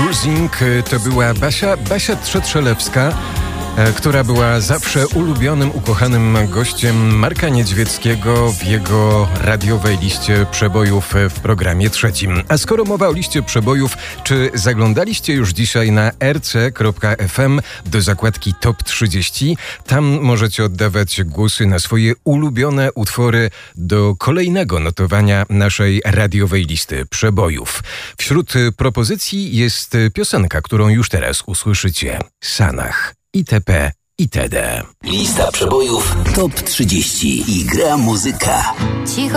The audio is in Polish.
Losing to była Basia Trzetrzelewska, która była zawsze ulubionym, ukochanym gościem Marka Niedźwieckiego w jego radiowej liście przebojów w programie trzecim. A skoro mowa o liście przebojów, czy zaglądaliście już dzisiaj na rc.fm do zakładki Top 30? Tam możecie oddawać głosy na swoje ulubione utwory do kolejnego notowania naszej radiowej listy przebojów. Wśród propozycji jest piosenka, którą już teraz usłyszycie. Sanach. itp. itd. Lista przebojów Top 30 i gra muzyka. Cicho